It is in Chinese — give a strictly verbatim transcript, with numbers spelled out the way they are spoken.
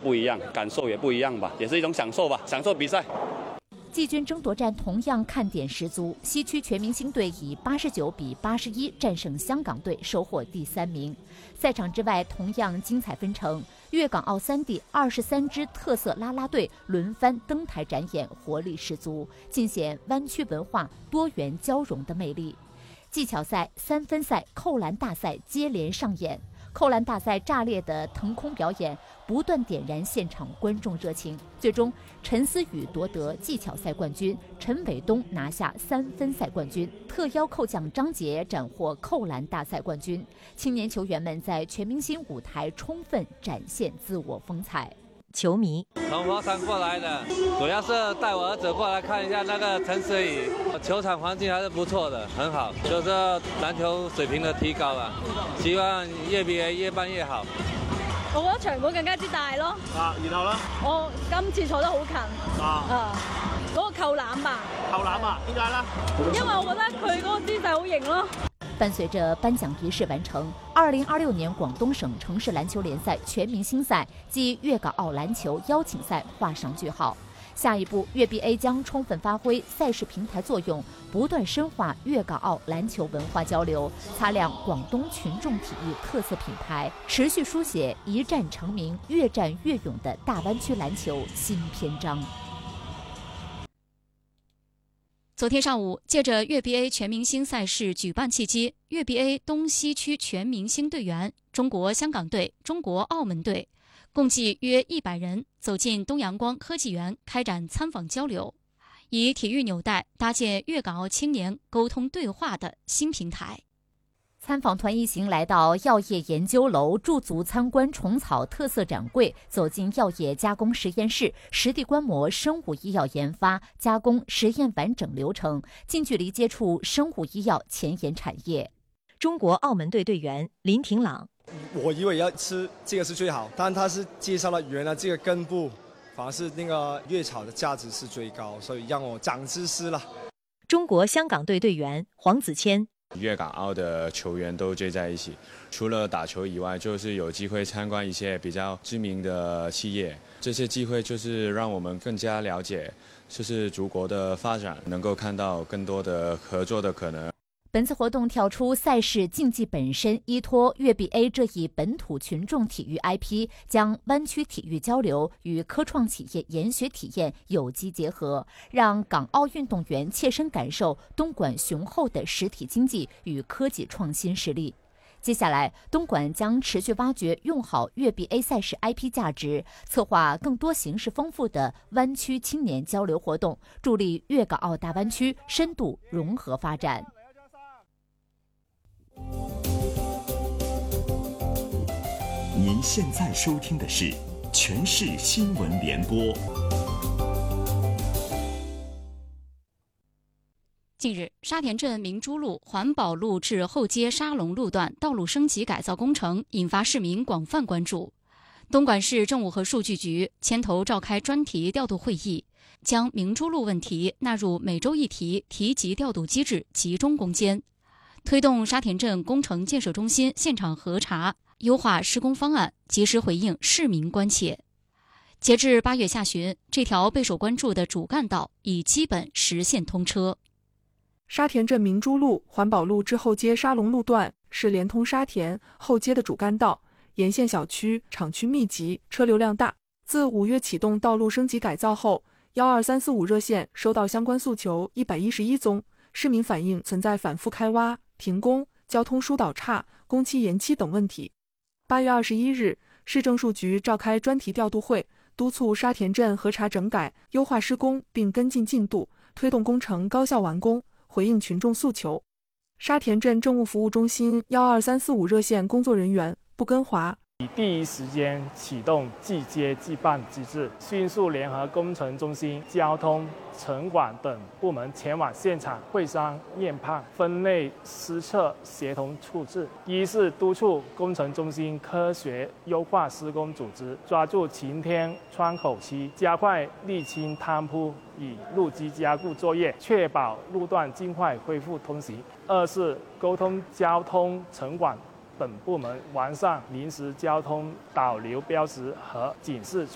不一样，感受也不一样吧，也是一种享受吧，享受比赛。 季军争夺战同样看点十足，西区全明星队以八十九比八十一战胜香港队，收获第三名。赛场之外同样精彩纷呈，粤港澳三地二十三支特色啦啦队轮番登台展演，活力十足，尽显湾区文化多元交融的魅力。技巧赛、三分赛、扣篮大赛接连上演。扣篮大赛炸裂的腾空表演不断点燃现场观众热情，最终陈思雨夺得技巧赛冠军，陈伟东拿下三分赛冠军，特邀扣将张杰斩获扣篮大赛冠军。青年球员们在全明星舞台充分展现自我风采。球迷从佛山过来的，主要是带我儿子过来看一下那个陈思雨，球场环境还是不错的，很好，就是篮球水平的提高了，希望越比越辦越好。 我覺得場館更加之大咯。 啊，然後咧？ 我今次坐得好近。 啊。 啊，嗰、那個扣籃吧。 扣籃啊？點解咧？ 因為我覺得佢嗰個姿勢好型咯。 伴隨着頒獎儀式完成，二零二六年廣東省城市籃球聯賽全明星賽暨粵港澳籃球邀請賽畫上句號。下一步，粵 B A 將充分發揮賽事平台作用，不斷深化粵港澳籃球文化交流，擦亮廣東群眾體育特色品牌，持續書寫一戰成名、越戰越勇的大灣區籃球新篇章。 昨天上午，借着粤 B A 全明星赛事举办契机，粤 B A 东西区全明星队员中国香港队、中国澳门队共计约一百人走进东阳光科技园开展参访交流，以体育纽带搭建粤港澳青年沟通对话的新平台。 参访团一行来到药业研究楼，驻足参观虫草特色展柜，走进药业加工实验室，实地观摩生物医药研发、加工实验完整流程，近距离接触生物医药前沿产业。中国澳门队队员林廷朗， 我以为要吃这个是最好，但他是介绍了原来这个根部反而是那个粤草的价值是最高，所以让我长知识了。 中国香港队队员黄子谦， 粤港澳的球员都聚在一起，除了打球以外，就是有机会参观一些比较知名的企业，这些机会就是让我们更加了解就是祖国的发展，能够看到更多的合作的可能。 本次活动跳出赛事竞技本身，依托粤 B A 这一本土群众体育 I P， 将湾区体育交流与科创企业研学体验有机结合，让港澳运动员切身感受东莞雄厚的实体经济与科技创新实力。接下来，东莞将持续挖掘用好粤 B A 赛事 I P 价值，策划更多形式丰富的湾区青年交流活动，助力粤港澳大湾区深度融合发展。 您现在收听的是《全市新闻联播》。 近日，沙田镇明珠路环保路至后街沙龙路段道路升级改造工程引发市民广泛关注。东莞市政务和数据局牵头召开专题调度会议，将明珠路问题纳入每周一题提级调度机制，集中攻坚，推动沙田镇工程建设中心现场核查，优化施工方案，及时回应市民关切。截至八月下旬，这条备受关注的主干道已基本实现通车。 沙田镇明珠路环保路至后街沙龙路段是连通沙田、后街的主干道，沿线小区、厂区密集，车流量大。自五月启动道路升级改造后，一二三四五热线收到相关诉求一百一十一宗，市民反映存在反复开挖、停工、交通疏导差、工期延期等问题。八月二十一日，市政数局召开专题调度会，督促沙田镇核查整改、优化施工并跟进进度，推动工程高效完工，回应群众诉求。沙田镇政务服务中心一二三四五热线工作人员布根华， 以第一时间启动即接即办机制，迅速联合工程中心、交通、城管等部门前往现场会商验判，分类施测，协同处置。一是督促工程中心科学优化施工组织，抓住晴天窗口期，加快沥青摊铺与路基加固作业，确保路段尽快恢复通行。二是沟通交通、城管等部门完善临时交通导流标识和警示